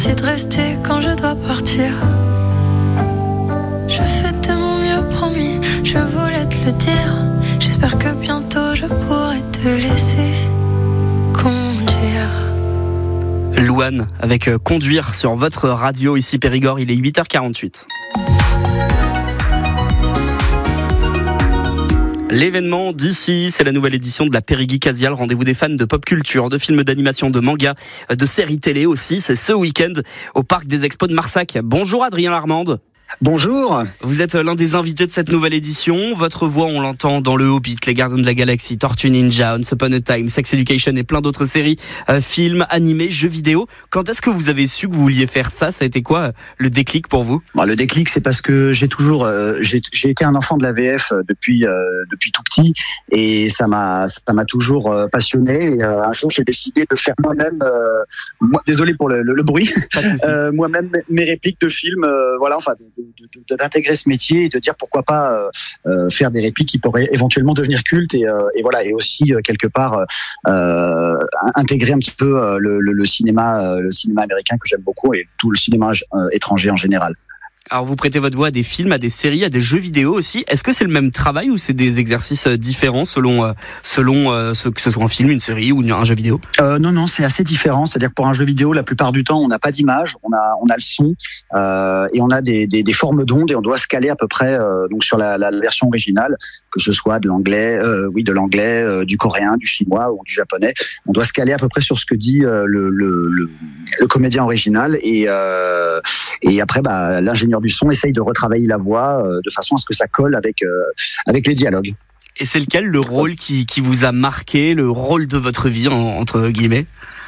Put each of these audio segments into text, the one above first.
C'est de rester quand je dois partir. Je fais de mon mieux, promis, je voulais te le dire. J'espère que bientôt je pourrai te laisser conduire. Louane avec Conduire sur votre radio, ici Périgord, il est 8h48. L'événement d'ici, c'est la nouvelle édition de la Périguicazia, le rendez-vous des fans de pop culture, de films d'animation, de manga, de séries télé aussi. C'est ce week-end au Parc des Expos de Marsac. Bonjour Adrien Larmande. Bonjour. Vous êtes l'un des invités de cette nouvelle édition. Votre voix, on l'entend dans Le Hobbit, Les Gardiens de la Galaxie, Tortue Ninja, Once Upon a Time, Sex Education et plein d'autres séries, films, animés, jeux vidéo. Quand est-ce que vous avez su que vous vouliez faire ça ? Ça a été quoi le déclic pour vous ? Le déclic, c'est parce que j'ai toujours, j'ai été un enfant de la VF depuis tout petit, et ça m'a toujours passionné. Et un jour, j'ai décidé de faire moi-même, désolé pour le bruit, moi-même mes répliques de films, d'intégrer ce métier et de dire pourquoi pas faire des répliques qui pourraient éventuellement devenir cultes et aussi quelque part intégrer un petit peu le cinéma américain que j'aime beaucoup et tout le cinéma étranger en général. Alors vous prêtez votre voix à des films, à des séries, à des jeux vidéo aussi. Est-ce que c'est le même travail ou c'est des exercices différents selon que ce soit un film, une série ou un jeu vidéo ? Non, c'est assez différent. C'est-à-dire que pour un jeu vidéo, la plupart du temps, on n'a pas d'image, on a le son et on a des formes d'ondes et on doit se caler à peu près donc sur la version originale, que ce soit de l'anglais, du coréen, du chinois ou du japonais. On doit se caler à peu près sur ce que dit le comédien original et après l'ingénieur du son essaye de retravailler la voix de façon à ce que ça colle avec les dialogues. Et c'est lequel le rôle qui vous a marqué, le rôle de votre vie entre guillemets ?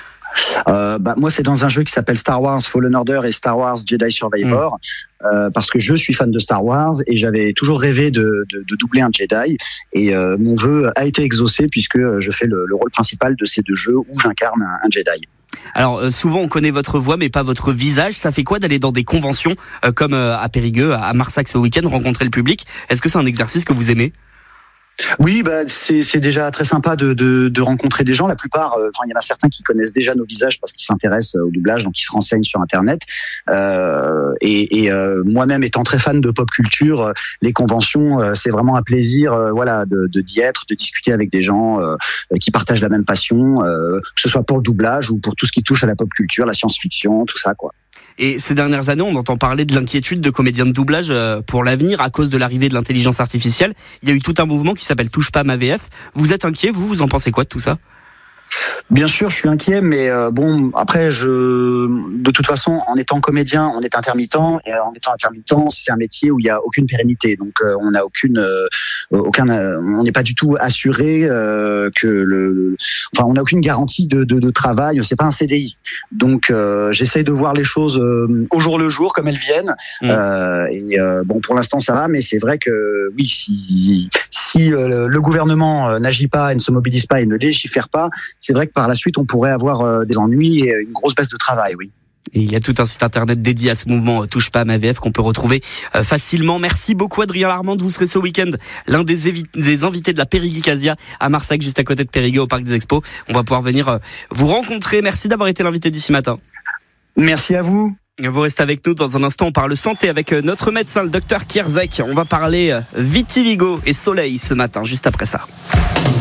Moi, c'est dans un jeu qui s'appelle Star Wars Fallen Order et Star Wars Jedi Survivor, parce que je suis fan de Star Wars et j'avais toujours rêvé de doubler un Jedi, et mon vœu a été exaucé puisque je fais le rôle principal de ces deux jeux où j'incarne un Jedi. Alors souvent on connaît votre voix mais pas votre visage. Ça fait quoi d'aller dans des conventions comme à Périgueux, à Marsac ce week-end, rencontrer le public ? Est-ce que c'est un exercice que vous aimez ? Oui, c'est déjà très sympa de rencontrer des gens. La plupart, il y en a certains qui connaissent déjà nos visages parce qu'ils s'intéressent au doublage, donc ils se renseignent sur Internet. Moi-même étant très fan de pop culture, les conventions, c'est vraiment un plaisir, d'y être, de discuter avec des gens qui partagent la même passion, que ce soit pour le doublage ou pour tout ce qui touche à la pop culture, la science-fiction, tout ça, quoi. Et ces dernières années, on entend parler de l'inquiétude de comédiens de doublage pour l'avenir à cause de l'arrivée de l'intelligence artificielle. Il y a eu tout un mouvement qui s'appelle Touche pas à ma VF. Vous êtes inquiet, vous en pensez quoi de tout ça ? Bien sûr, je suis inquiet, mais après, de toute façon, en étant comédien, on est intermittent, et en étant intermittent, c'est un métier où il y a aucune pérennité, donc on n'a on n'est pas du tout assuré on n'a aucune garantie de travail. C'est pas un CDI, donc j'essaye de voir les choses au jour le jour comme elles viennent. Pour l'instant ça va, mais c'est vrai que oui, si le gouvernement n'agit pas et ne se mobilise pas et ne légifère pas, c'est vrai que par la suite, on pourrait avoir des ennuis et une grosse baisse de travail, oui. Et il y a tout un site internet dédié à ce mouvement Touche pas à ma VF qu'on peut retrouver facilement. Merci beaucoup Adrien Larmande, vous serez ce week-end l'un des invités de la Périguicazia à Marsac, juste à côté de Périgueux au Parc des Expos. On va pouvoir venir vous rencontrer. Merci d'avoir été l'invité d'ici matin. Merci à vous. Vous restez avec nous dans un instant, on parle santé avec notre médecin, le docteur Kierzek. On va parler vitiligo et soleil ce matin, juste après ça.